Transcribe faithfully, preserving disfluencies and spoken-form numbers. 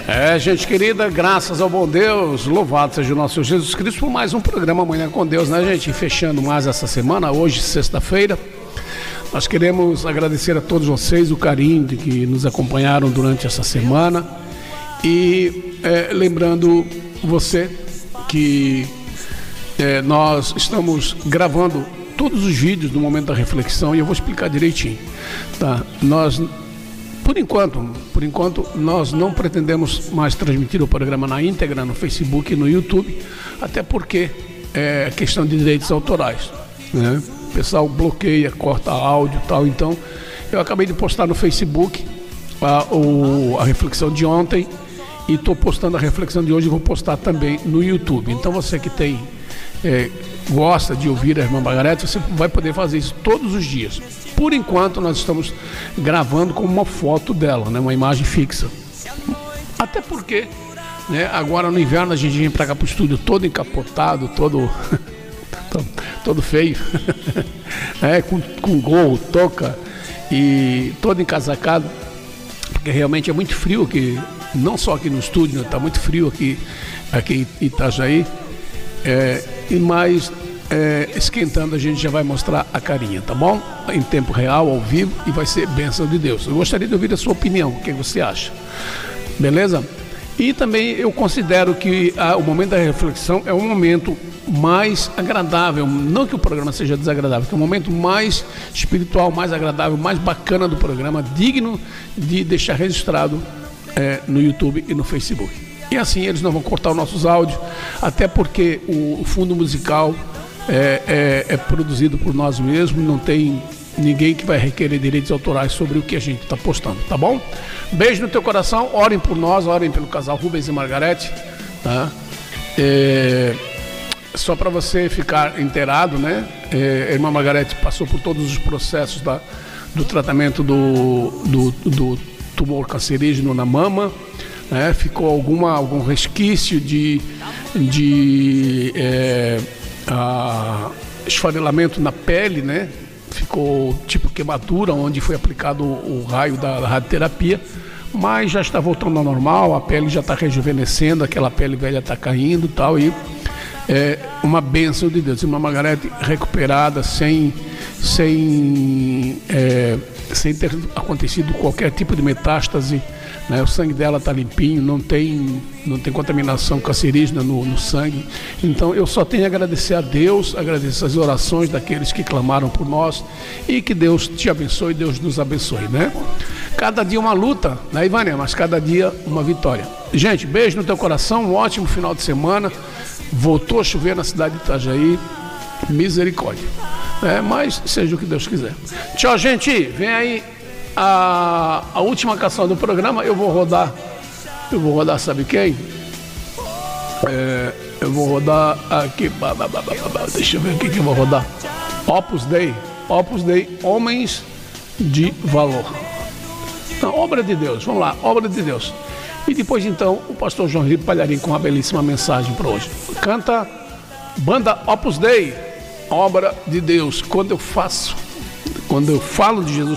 É, gente querida, graças ao bom Deus, louvado seja o nosso Jesus Cristo por mais um programa Manhã com Deus, né, gente? E fechando mais essa semana, hoje, sexta-feira, nós queremos agradecer a todos vocês o carinho de que nos acompanharam durante essa semana e é, lembrando você que é, nós estamos gravando todos os vídeos do Momento da Reflexão e eu vou explicar direitinho, tá? Nós, por enquanto, por enquanto, nós não pretendemos mais transmitir o programa na íntegra no Facebook e no YouTube, até porque é questão de direitos autorais, né? O pessoal bloqueia, corta áudio e tal, então eu acabei de postar no Facebook a, o, a reflexão de ontem e estou postando a reflexão de hoje e vou postar também no YouTube. Então você que tem é, gosta de ouvir a irmã Margarete, você vai poder fazer isso todos os dias. Por enquanto nós estamos gravando com uma foto dela, né, uma imagem fixa. Até porque, né, agora no inverno a gente vem para cá para o estúdio todo encapotado, todo todo feio, é, com, com gorro, touca e todo encasacado, porque realmente é muito frio aqui, não só aqui no estúdio, está, né, muito frio aqui, aqui em Itajaí, é, e mais é, esquentando a gente já vai mostrar a carinha, tá bom? Em tempo real, ao vivo, e vai ser bênção de Deus. Eu gostaria de ouvir a sua opinião, o que você acha, beleza? E também eu considero que a, o momento da reflexão é um momento mais agradável, não que o programa seja desagradável, que é um momento mais espiritual, mais agradável, mais bacana do programa, digno de deixar registrado é, no YouTube e no Facebook. E assim eles não vão cortar os nossos áudios, até porque o, o fundo musical é, é, é produzido por nós mesmos, não tem ninguém que vai requerer direitos autorais sobre o que a gente está postando, tá bom? Beijo no teu coração, orem por nós, orem pelo casal Rubens e Margarete, tá? É, só para você ficar inteirado, né? É, a irmã Margarete passou por todos os processos da, do tratamento do, do, do tumor cancerígeno na mama, né? Ficou alguma, algum resquício de, de é, a, esfarelamento na pele, né? Ficou tipo queimadura, onde foi aplicado o, o raio da, da radioterapia, mas já está voltando ao normal, a pele já está rejuvenescendo, aquela pele velha está caindo e tal, e é uma bênção de Deus. Uma Margarete recuperada, sem, sem, é, sem ter acontecido qualquer tipo de metástase, né? O sangue dela está limpinho, não tem, não tem contaminação cancerígena no, no sangue. Então eu só tenho a agradecer a Deus, agradecer as orações daqueles que clamaram por nós e que Deus te abençoe, Deus nos abençoe, né? Cada dia uma luta, né, Ivânia? Mas cada dia uma vitória. Gente, beijo no teu coração, um ótimo final de semana. Voltou a chover na cidade de Itajaí, misericórdia, é, mas seja o que Deus quiser. Tchau, gente, vem aí a, a última canção do programa. Eu vou rodar, eu vou rodar, sabe quem? É, eu vou rodar aqui, deixa eu ver o que eu vou rodar. Opus Dei, Opus Dei, Homens de Valor. Então, obra de Deus, vamos lá, obra de Deus. E depois então o pastor João Rico Palharim com uma belíssima mensagem para hoje. Canta banda Opus Dei, obra de Deus. Quando eu faço, quando eu falo de Jesus